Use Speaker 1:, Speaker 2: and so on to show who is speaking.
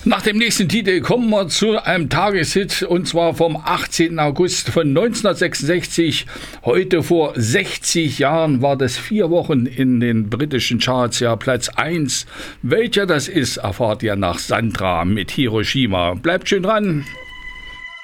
Speaker 1: Nach dem nächsten Titel kommen wir zu einem Tageshit, und zwar vom 18. August von 1966. Heute vor 60 Jahren war das 4 Wochen in den britischen Charts, ja Platz 1. Welcher das ist, erfahrt ihr nach Sandra mit Hiroshima. Bleibt schön dran.